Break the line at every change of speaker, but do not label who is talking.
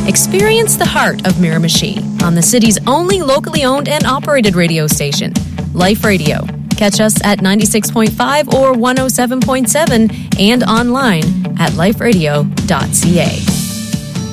Experience the heart of Miramichi on the city's only locally owned and operated radio station, Life Radio. Catch us at 96.5 or 107.7 and online at liferadio.ca.